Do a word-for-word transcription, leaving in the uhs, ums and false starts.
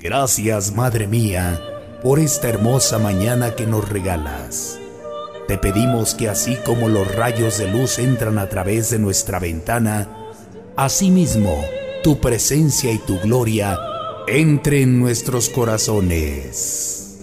Gracias, Madre mía, por esta hermosa mañana que nos regalas. Te pedimos que así como los rayos de luz entran a través de nuestra ventana, asimismo tu presencia y tu gloria entre en nuestros corazones.